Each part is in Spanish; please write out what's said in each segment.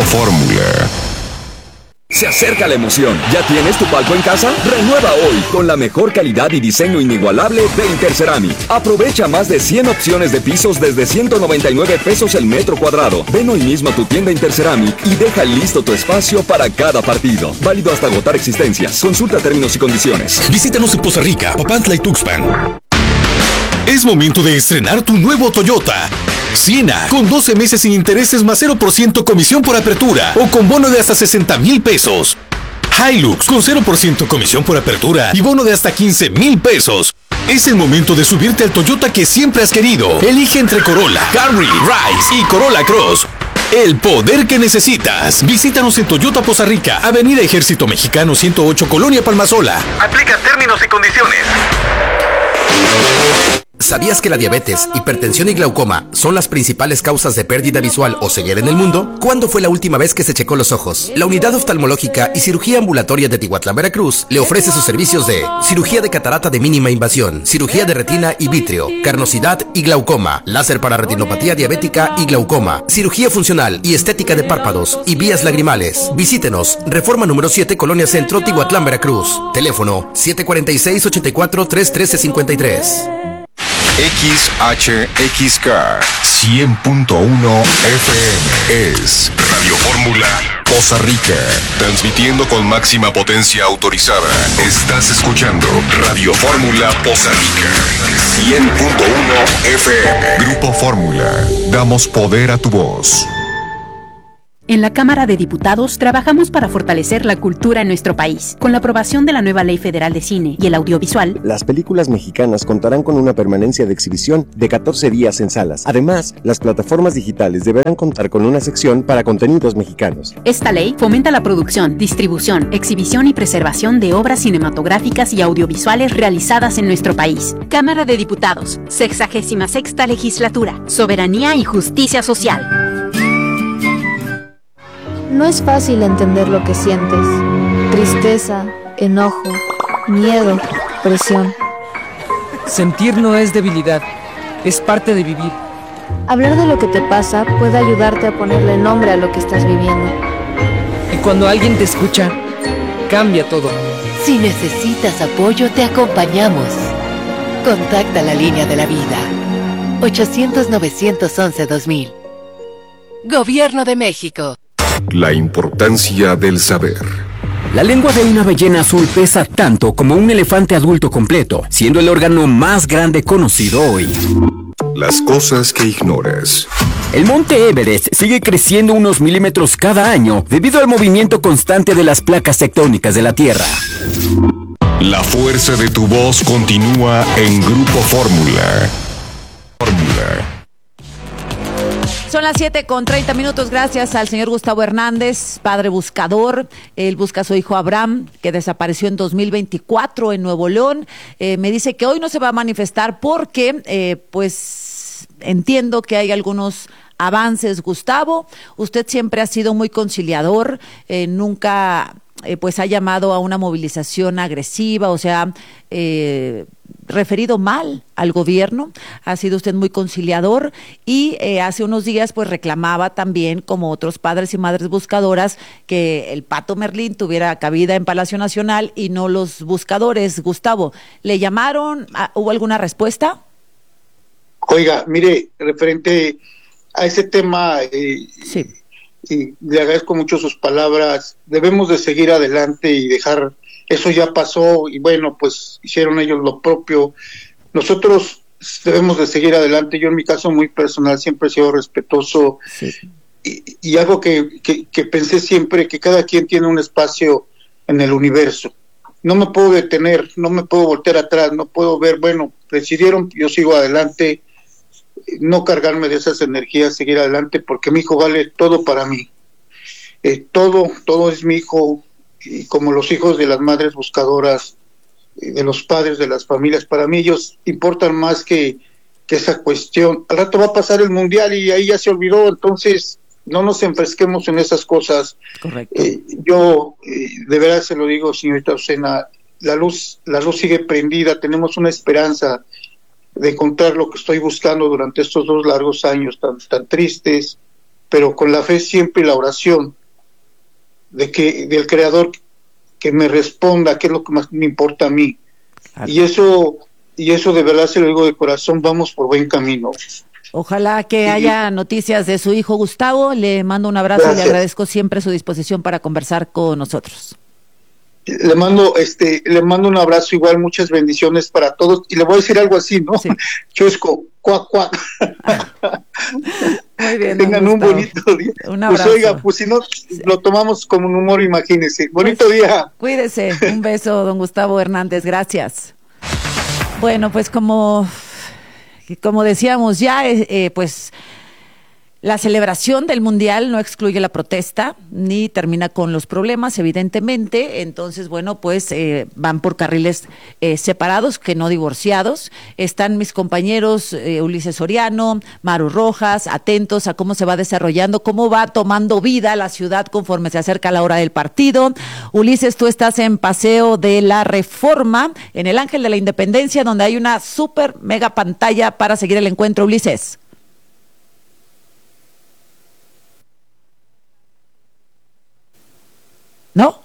Fórmula. Se acerca la emoción. ¿Ya tienes tu palco en casa? Renueva hoy con la mejor calidad y diseño inigualable de Interceramic. Aprovecha más de 100 opciones de pisos desde 199 pesos el metro cuadrado. Ven hoy mismo a tu tienda Interceramic y deja listo tu espacio para cada partido. Válido hasta agotar existencias. Consulta términos y condiciones. Visítanos en Poza Rica, Papantla y Tuxpan. Es momento de estrenar tu nuevo Toyota Siena, con 12 meses sin intereses más 0% comisión por apertura o con bono de hasta 60,000 pesos. Hilux, con 0% comisión por apertura y bono de hasta 15,000 pesos. Es el momento de subirte al Toyota que siempre has querido. Elige entre Corolla, Camry, Rise y Corolla Cross. El poder que necesitas. Visítanos en Toyota Poza Rica, Avenida Ejército Mexicano 108, Colonia Palmasola. Aplica términos y condiciones. ¿Sabías que la diabetes, hipertensión y glaucoma son las principales causas de pérdida visual o ceguera en el mundo? ¿Cuándo fue la última vez que se checó los ojos? La Unidad Oftalmológica y Cirugía Ambulatoria de Tihuatlán, Veracruz, le ofrece sus servicios de cirugía de catarata de mínima invasión, cirugía de retina y vítreo, carnosidad y glaucoma, láser para retinopatía diabética y glaucoma, cirugía funcional y estética de párpados y vías lagrimales. Visítenos, Reforma número 7, Colonia Centro, Tihuatlán, Veracruz. Teléfono 746-84-313-53. XHXK 100.1 FM es Radio Fórmula Poza Rica, transmitiendo con máxima potencia autorizada. Estás escuchando Radio Fórmula Poza Rica 100.1 FM. Grupo Fórmula, damos poder a tu voz. En la Cámara de Diputados trabajamos para fortalecer la cultura en nuestro país. Con la aprobación de la nueva Ley Federal de Cine y el Audiovisual, las películas mexicanas contarán con una permanencia de exhibición de 14 días en salas. Además, las plataformas digitales deberán contar con una sección para contenidos mexicanos. Esta ley fomenta la producción, distribución, exhibición y preservación de obras cinematográficas y audiovisuales realizadas en nuestro país. Cámara de Diputados, 66ª Legislatura, Soberanía y Justicia Social. No es fácil entender lo que sientes. Tristeza, enojo, miedo, presión. Sentir no es debilidad, es parte de vivir. Hablar de lo que te pasa puede ayudarte a ponerle nombre a lo que estás viviendo. Y cuando alguien te escucha, cambia todo. Si necesitas apoyo, te acompañamos. Contacta la línea de la vida. 800-911-2000. Gobierno de México. La importancia del saber. La lengua de una ballena azul pesa tanto como un elefante adulto completo, siendo el órgano más grande conocido hoy. Las cosas que ignoras. El monte Everest sigue creciendo unos milímetros cada año debido al movimiento constante de las placas tectónicas de la Tierra. La fuerza de tu voz continúa en Grupo Fórmula. Fórmula. Son las 7:30. Gracias al señor Gustavo Hernández, padre buscador. Él busca a su hijo Abraham, que desapareció en 2024 en Nuevo León. Me dice que hoy no se va a manifestar porque, pues, entiendo que hay algunos avances. Gustavo, usted siempre ha sido muy conciliador, nunca pues ha llamado a una movilización agresiva, o sea, referido mal al gobierno. Ha sido usted muy conciliador y hace unos días pues reclamaba también, como otros padres y madres buscadoras, que el Pato Merlín tuviera cabida en Palacio Nacional y no los buscadores. Gustavo, ¿le llamaron? ¿Hubo alguna respuesta? Oiga, mire, referente a ese tema, sí, y le agradezco mucho sus palabras. Debemos de seguir adelante y dejar, eso ya pasó y bueno, pues hicieron ellos lo propio. Nosotros debemos de seguir adelante. Yo en mi caso muy personal siempre he sido respetuoso, sí, y algo que pensé siempre, que cada quien tiene un espacio en el universo. No me puedo detener, no me puedo voltear atrás, no puedo ver, bueno, decidieron, yo sigo adelante, no cargarme de esas energías, seguir adelante, porque mi hijo vale todo para mí. Todo es mi hijo, y como los hijos de las madres buscadoras, de los padres, de las familias, para mí ellos importan más que esa cuestión. Al rato va a pasar el mundial y ahí ya se olvidó, entonces no nos enfresquemos en esas cosas. Correcto. Yo de verdad se lo digo, señorita Osena, la luz sigue prendida, tenemos una esperanza de encontrar lo que estoy buscando durante estos 2 largos años tan tristes. pero con la fe siempre y la oración del Creador que me responda qué es lo que más me importa a mí. Y eso de verdad se lo digo de corazón, vamos por buen camino. Ojalá que haya noticias de su hijo Gustavo. Le mando un abrazo. Gracias. Y le agradezco siempre su disposición para conversar con nosotros. Le mando un abrazo igual, muchas bendiciones para todos. Y le voy a decir algo así, ¿no? Sí. Chusco, cuac, cuac. Muy bien. Tengan un bonito día. Un abrazo. Pues oiga, pues si no, lo tomamos como un humor, imagínense. Bonito día. Cuídese. Un beso, don Gustavo Hernández. Gracias. Bueno, pues como decíamos ya, pues la celebración del Mundial no excluye la protesta ni termina con los problemas, evidentemente. Entonces, bueno, pues van por carriles separados, que no divorciados. Están mis compañeros Ulises Soriano, Maru Rojas, atentos a cómo se va desarrollando, cómo va tomando vida la ciudad conforme se acerca la hora del partido. Ulises, tú estás en Paseo de la Reforma, en el Ángel de la Independencia, donde hay una súper mega pantalla para seguir el encuentro. Ulises. ¿No?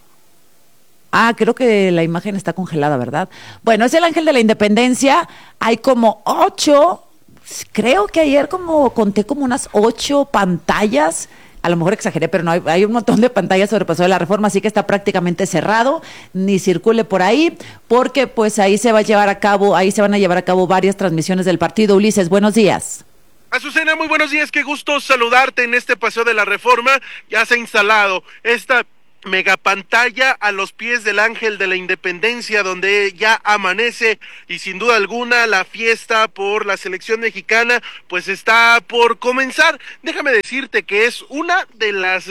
Creo que la imagen está congelada, ¿verdad? Bueno, es el Ángel de la Independencia. Hay como 8, creo que ayer conté como unas 8 pantallas. A lo mejor exageré, pero no, hay un montón de pantallas sobre Paseo de la Reforma, así que está prácticamente cerrado. Ni circule por ahí, porque pues ahí se van a llevar a cabo varias transmisiones del partido. Ulises, buenos días. Azucena, muy buenos días, qué gusto saludarte en este Paseo de la Reforma. Ya se ha instalado esta megapantalla a los pies del Ángel de la Independencia, donde ya amanece y sin duda alguna la fiesta por la selección mexicana pues está por comenzar. Déjame decirte que es una de las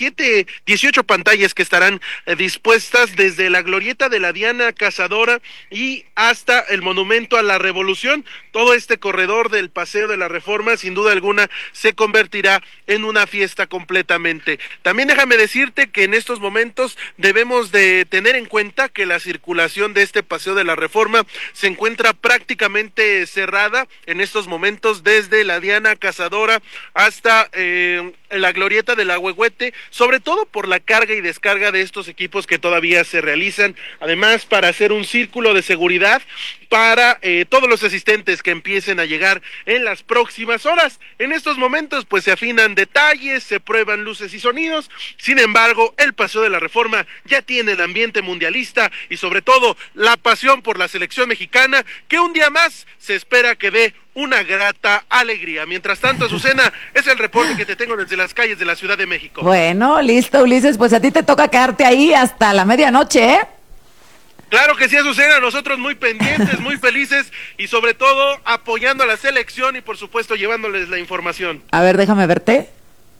18 pantallas que estarán dispuestas desde la glorieta de la Diana Cazadora y hasta el Monumento a la Revolución. Todo este corredor del Paseo de la Reforma sin duda alguna se convertirá en una fiesta completamente. También déjame decirte que en estos momentos debemos de tener en cuenta que la circulación de este Paseo de la Reforma se encuentra prácticamente cerrada en estos momentos desde la Diana Cazadora hasta la glorieta del Ahuehuete, sobre todo por la carga y descarga de estos equipos que todavía se realizan, además para hacer un círculo de seguridad para todos los asistentes que empiecen a llegar en las próximas horas. En estos momentos pues se afinan detalles, se prueban luces y sonidos. Sin embargo, el Paseo de la Reforma ya tiene el ambiente mundialista y sobre todo la pasión por la selección mexicana, que un día más se espera que dé una grata alegría. Mientras tanto, Azucena, es el reporte que te tengo desde las calles de la Ciudad de México. Bueno, listo, Ulises, pues a ti te toca quedarte ahí hasta la medianoche, ¿eh? Claro que sí, Azucena, nosotros muy pendientes, muy felices y sobre todo apoyando a la selección y por supuesto llevándoles la información. A ver, déjame verte.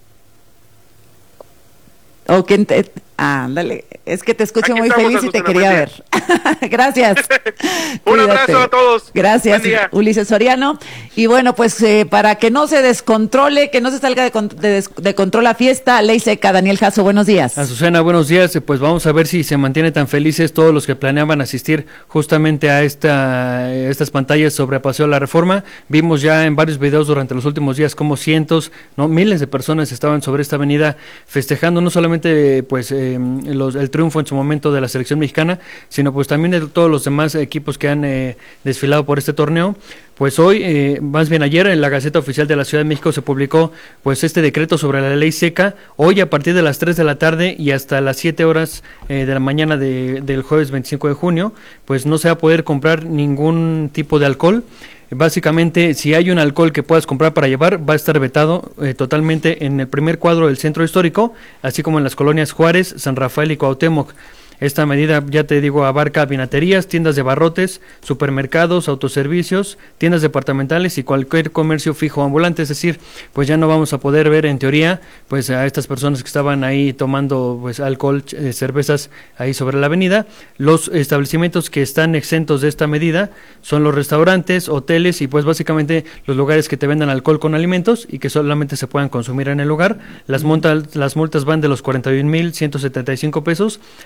¿O quién te...? Ándale, es que te escucho muy feliz, Azucena, y te quería ver. Gracias. Un abrazo a todos. Gracias, Ulises Soriano. Y bueno, pues para que no se descontrole, que no se salga de control la fiesta, ley seca. Daniel Jasso, buenos días. Azucena, buenos días. Pues vamos a ver si se mantienen tan felices todos los que planeaban asistir justamente a estas pantallas sobre Paseo de la Reforma. Vimos ya en varios videos durante los últimos días como cientos, no miles de personas estaban sobre esta avenida festejando no solamente pues el triunfo en su momento de la selección mexicana, sino pues también de todos los demás equipos que han desfilado por este torneo. Pues hoy, más bien ayer, en la Gaceta Oficial de la Ciudad de México se publicó pues este decreto sobre la ley seca. Hoy a partir de las 3 de la tarde y hasta las 7 horas de la mañana del jueves 25 de junio, pues no se va a poder comprar ningún tipo de alcohol. Básicamente, si hay un alcohol que puedas comprar para llevar, va a estar vetado totalmente en el primer cuadro del centro histórico, así como en las colonias Juárez, San Rafael y Cuauhtémoc. Esta medida, ya te digo, abarca vinaterías, tiendas de barrotes, supermercados, autoservicios, tiendas departamentales y cualquier comercio fijo o ambulante. Es decir, pues ya no vamos a poder ver en teoría pues a estas personas que estaban ahí tomando pues alcohol, cervezas ahí sobre la avenida. Los establecimientos que están exentos de esta medida son los restaurantes, hoteles y pues básicamente los lugares que te vendan alcohol con alimentos y que solamente se puedan consumir en el lugar. Las multas van de los 41,175 pesos hasta los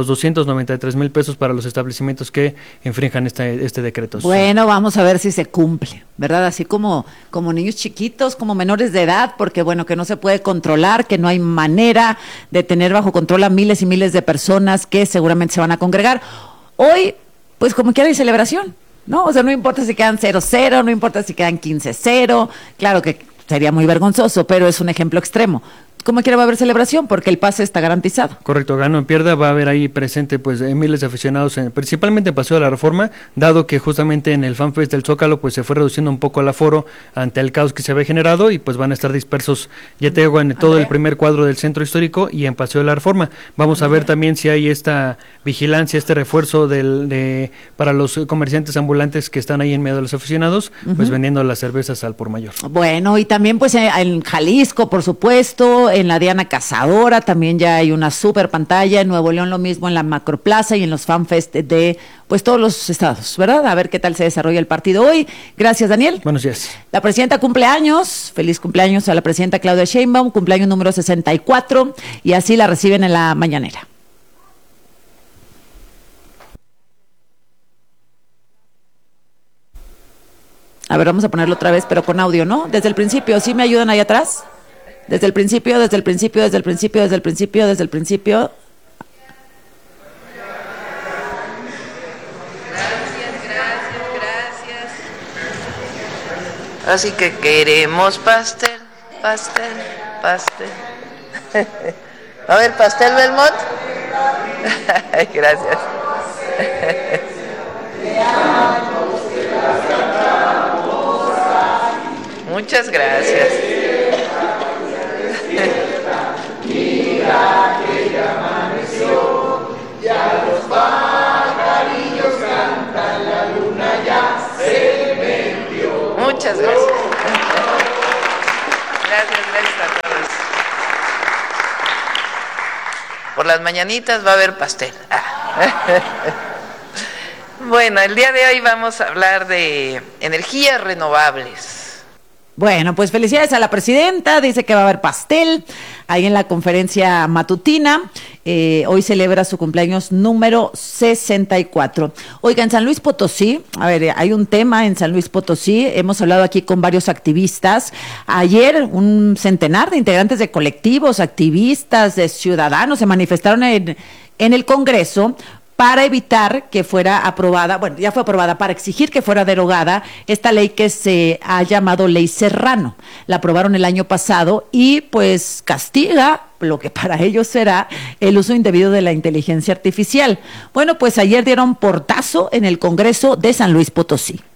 los 293,000 pesos para los establecimientos que infrinjan este decreto. Bueno, vamos a ver si se cumple, ¿verdad? Así como niños chiquitos, como menores de edad, porque bueno, que no se puede controlar, que no hay manera de tener bajo control a miles y miles de personas que seguramente se van a congregar. Hoy, pues como quiera hay celebración, ¿no? O sea, no importa si quedan 0-0, no importa si quedan 15-0, claro que sería muy vergonzoso, pero es un ejemplo extremo. Como quiera va a haber celebración porque el pase está garantizado. Correcto, gano en pierda, va a haber ahí presente pues miles de aficionados, principalmente en Paseo de la Reforma, dado que justamente en el FanFest del Zócalo pues se fue reduciendo un poco el aforo ante el caos que se había generado y pues van a estar dispersos, ya te digo, en todo el primer cuadro del centro histórico y en Paseo de la Reforma. Vamos a ver también si hay esta vigilancia, este refuerzo para los comerciantes ambulantes que están ahí en medio de los aficionados, pues vendiendo las cervezas al por mayor. Bueno, y también pues en Jalisco, por supuesto, en la Diana Cazadora también ya hay una super pantalla, en Nuevo León lo mismo en la Macroplaza y en los FanFest de pues todos los estados, ¿verdad? A ver qué tal se desarrolla el partido hoy. Gracias, Daniel. Buenos días. La presidenta cumpleaños, feliz cumpleaños a la presidenta Claudia Sheinbaum, cumpleaños número 64 y así la reciben en la mañanera. A ver, vamos a ponerlo otra vez, pero con audio, ¿no? Desde el principio, ¿sí me ayudan ahí atrás? Desde el principio. Gracias. Así que queremos pastel. A ver, pastel Belmont. Gracias. Muchas gracias. Mira que ya amaneció, ya los pajarillos cantan, la luna ya se metió. Muchas gracias. Gracias a todos. Por las mañanitas va a haber pastel. Bueno, el día de hoy vamos a hablar de energías renovables. Bueno, pues felicidades a la presidenta, dice que va a haber pastel ahí en la conferencia matutina, hoy celebra su cumpleaños número 64. Oiga, en San Luis Potosí, a ver, hay un tema en San Luis Potosí, hemos hablado aquí con varios activistas, ayer un centenar de integrantes de colectivos, activistas, de ciudadanos se manifestaron en el Congreso para evitar que fuera aprobada, bueno, ya fue aprobada, para exigir que fuera derogada esta ley que se ha llamado Ley Serrano. La aprobaron el año pasado y pues castiga lo que para ellos será el uso indebido de la inteligencia artificial. Bueno, pues ayer dieron portazo en el Congreso de San Luis Potosí.